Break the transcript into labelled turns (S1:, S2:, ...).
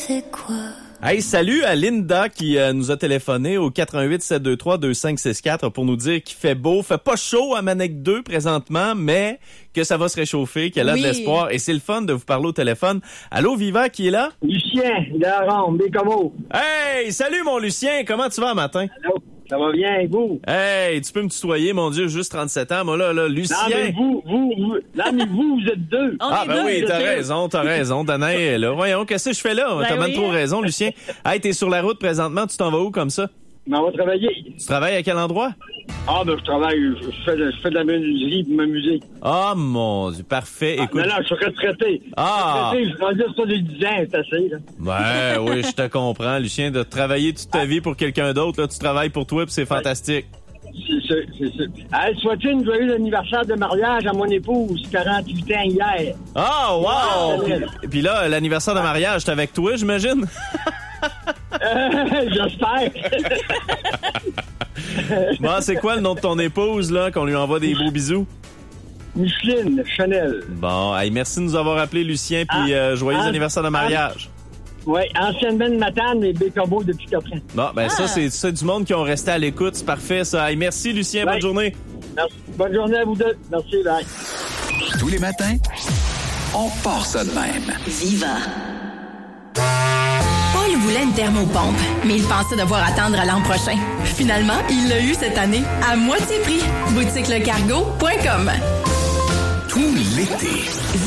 S1: c'est quoi?
S2: Hey, salut à Linda qui nous a téléphoné au 88 723 2564 pour nous dire qu'il fait beau, fait pas chaud à Manic 2 présentement, mais que ça va se réchauffer, qu'elle a de l'espoir. Et c'est le fun de vous parler au téléphone. Allô, Viva, qui est là?
S3: Lucien, de la Ronde, Bécomo.
S2: Hey, salut mon Lucien, comment tu vas un matin?
S3: Allô, ça va bien, et vous?
S2: Hey, tu peux me tutoyer, mon Dieu, juste 37 ans, moi là, Lucien.
S3: Non, mais vous êtes deux.
S2: Oui, t'as raison, Danae est là. Voyons, qu'est-ce que je fais là? T'as même trop raison, Lucien. Hey, t'es sur la route présentement, tu t'en vas où comme ça?
S3: Mais on va travailler.
S2: Tu travailles à quel endroit?
S3: Je travaille, je fais de la menuiserie pour m'amuser.
S2: Ah, mon Dieu, parfait. Écoute.
S3: Non, je suis retraité. Je suis rendu ça de 10 ans, c'est assez, là.
S2: Ben, oui, je te comprends, Lucien, de travailler toute ta vie pour quelqu'un d'autre, là, tu travailles pour toi, puis c'est fantastique.
S3: C'est ça. Souhaitez une joyeux anniversaire de mariage à mon épouse, 48 ans hier.
S2: Ah, wow! Puis là, l'anniversaire de mariage, c'est avec toi, j'imagine?
S3: J'espère.
S2: Bon, c'est quoi le nom de ton épouse, là, qu'on lui envoie des beaux bisous?
S3: Micheline Chanel.
S2: Bon, hey, merci de nous avoir appelé, Lucien, puis joyeux anniversaire de mariage.
S3: Oui, anciennement de Matane et Bécomo depuis 4 ans.
S2: Bon, ben ça, c'est du monde qui ont resté à l'écoute, c'est parfait, ça. Hey, merci, Lucien, bonne journée.
S3: Merci. Bonne journée à vous deux. Merci, bye.
S4: Tous les matins, on part ça de même.
S5: Viva. Paul voulait une thermopompe, mais il pensait devoir attendre à l'an prochain. Finalement, il l'a eu cette année, à moitié prix. Boutiquelecargo.com.
S4: Tout l'été.